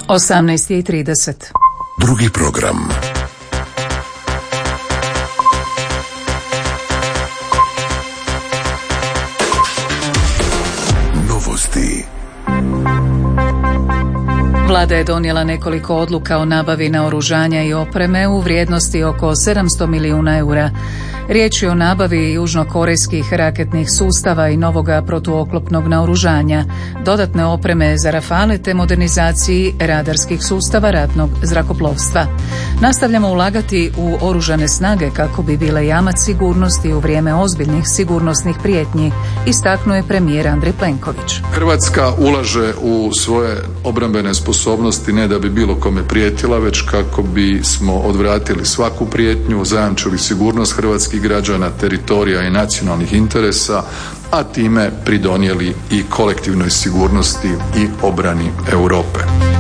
18:30. Drugi program. Novosti. Vlada je donijela nekoliko odluka o nabavi naoružanja i opreme u vrijednosti oko 700 milijuna eura. Riječ je o nabavi južnokorejskih raketnih sustava i novoga protuoklopnog naoružanja, dodatne opreme za Rafale te modernizaciji radarskih sustava ratnog zrakoplovstva. Nastavljamo ulagati u oružane snage kako bi bile jamac sigurnosti u vrijeme ozbiljnih sigurnosnih prijetnji, istaknuo je premijer Andrej Plenković. Hrvatska ulaže u svoje obrambene sposobnosti ne da bi bilo kome prijetila, već kako bismo odvratili svaku prijetnju, zajamčili sigurnost hrvatskih građana, teritorija i nacionalnih interesa, a time pridonijeli i kolektivnoj sigurnosti i obrani Europe.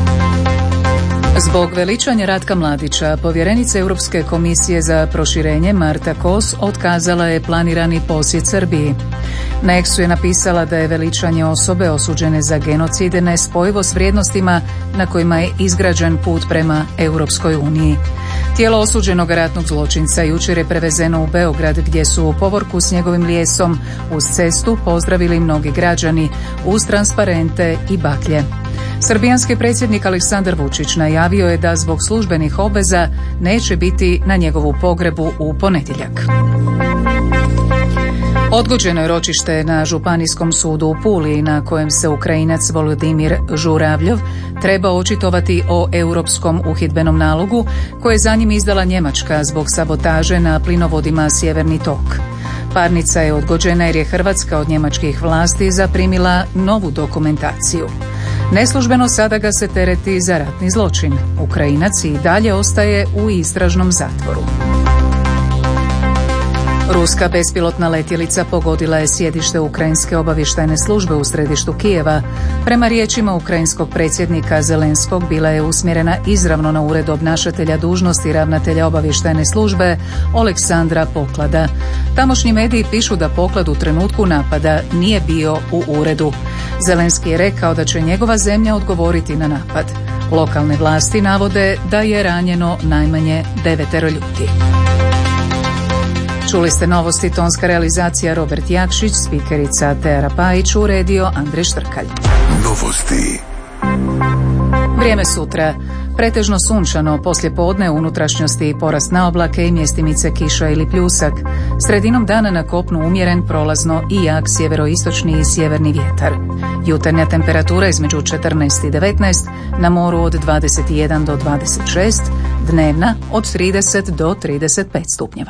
Zbog veličanja Ratka Mladića, povjerenica Europske komisije za proširenje Marta Kos otkazala je planirani posjet Srbiji. Na X-u je napisala da je veličanje osobe osuđene za genocid nespojivo s vrijednostima na kojima je izgrađen put prema Europskoj uniji. Tijelo osuđenog ratnog zločinca jučer je prevezeno u Beograd, gdje su u povorku s njegovim lijesom uz cestu pozdravili mnogi građani uz transparente i baklje. Srbijanski predsjednik Aleksandar Vučić najavio je da zbog službenih obveza neće biti na njegovu pogrebu u ponedjeljak. Odgođeno je ročište na Županijskom sudu u Puli na kojem se Ukrajinac Volodimir Žuravljov treba očitovati o europskom uhidbenom nalogu koje je za njim izdala Njemačka zbog sabotaže na plinovodima Sjeverni tok. Parnica je odgođena jer je Hrvatska od njemačkih vlasti zaprimila novu dokumentaciju. Neslužbeno sada ga se tereti za ratni zločin. Ukrajinac i dalje ostaje u istražnom zatvoru. Ruska bespilotna letjelica pogodila je sjedište Ukrajinske obavještajne službe u središtu Kijeva. Prema riječima ukrajinskog predsjednika Zelenskog, bila je usmjerena izravno na ured obnašatelja dužnosti ravnatelja obavještajne službe Oleksandra Poklada. Tamošnji mediji pišu da Poklad u trenutku napada nije bio u uredu. Zelenski je rekao da će njegova zemlja odgovoriti na napad. Lokalne vlasti navode da je ranjeno najmanje 9 ljudi. Čuli ste novosti, tonska realizacija Robert Jakšić, spikerica Teara Pajić, uredio Andrej Štrkalj. Novosti. Vrijeme sutra. Pretežno sunčano, poslije podne u unutrašnjosti porast na oblake i mjestimice kiša ili pljusak. Sredinom dana na kopnu umjeren, prolazno i jak sjeveroistočni i sjeverni vjetar. Jutarnja temperatura između 14 i 19, na moru od 21 do 26, dnevna od 30 do 35 stupnjeva.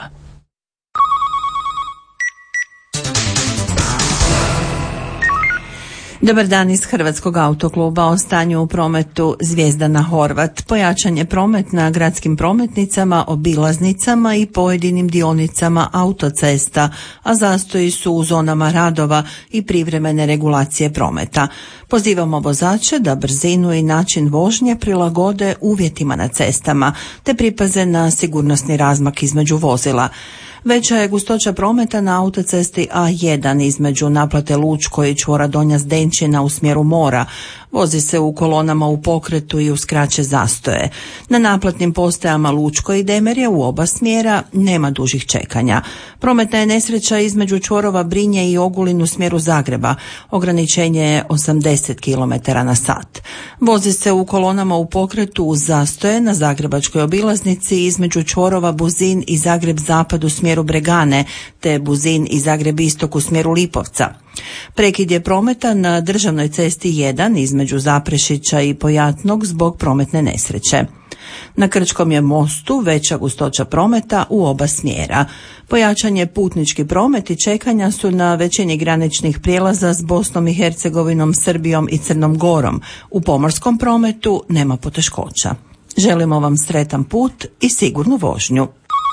Dobar dan iz Hrvatskog autokluba. O stanju u prometu Zvijezdana Horvat. Pojačan je promet na gradskim prometnicama, obilaznicama i pojedinim dionicama autocesta, a zastoji su u zonama radova i privremene regulacije prometa. Pozivamo vozače da brzinu i način vožnje prilagode uvjetima na cestama, te pripaze na sigurnosni razmak između vozila. Veća je gustoća prometa na autocesti A1 između naplate Lučko i čvora Donja Zdenčina u smjeru mora. Vozi se u kolonama u pokretu i uz kraće zastoje. Na naplatnim postajama Lučko i Demerje u oba smjera nema dužih čekanja. Prometna je nesreća između čvorova Brinje i Ogulin u smjeru Zagreba. Ograničenje je 80 km/h. Vozi se u kolonama u pokretu uz zastoje na zagrebačkoj obilaznici između čvorova Buzin i Zagreb Zapad u smjeru Bregane, te Buzin i Zagreb Istok u smjeru Lipovca. Prekid je prometa na državnoj cesti 1 između Zaprešića i Pojatnog zbog prometne nesreće. Na Krčkom je mostu veća gustoća prometa u oba smjera. Pojačan je putnički promet i čekanja su na većini graničnih prijelaza s Bosnom i Hercegovinom, Srbijom i Crnom Gorom. U pomorskom prometu nema poteškoća. Želimo vam sretan put i sigurnu vožnju.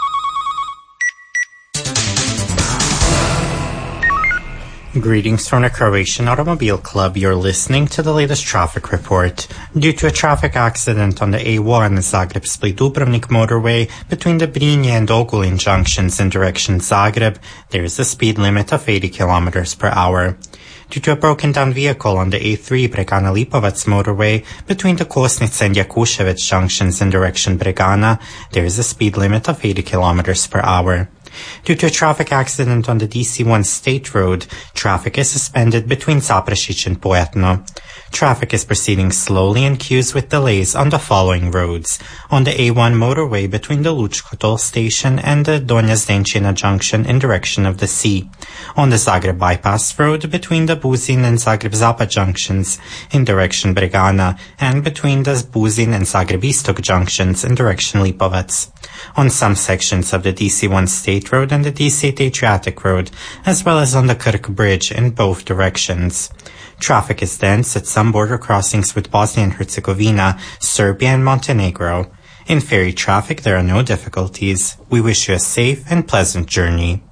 Greetings from the Croatian Automobile Club. You're listening to the latest traffic report. Due to a traffic accident on the A1 Zagreb-Split-Dubrovnik motorway between the Brinje and Ogulin junctions in direction Zagreb, there is a speed limit of 80 km/h. due to a broken-down vehicle on the A3 Bregana-Lipovac motorway between the Kosnica and Jakuševac junctions in direction Bregana. There is a speed limit of 80 kilometers per hour. Due to a traffic accident on the DC1 State Road, traffic is suspended between Zaprešić and Pojetno. Traffic is proceeding slowly in queues with delays on the following roads. On the A1 motorway between the Lučko toll station and the Donja Zdenčina junction in direction of the sea. On the Zagreb bypass road between the Buzin and Zagreb Zapad junctions in direction Bregana and between the Buzin and Zagreb Istok junctions in direction Lipovac. On some sections of the DC1 State Road and the DC8 Adriatic Road, as well as on the Krk Bridge in both directions. Traffic is dense at some border crossings with Bosnia and Herzegovina, Serbia and Montenegro. In ferry traffic, there are no difficulties. We wish you a safe and pleasant journey.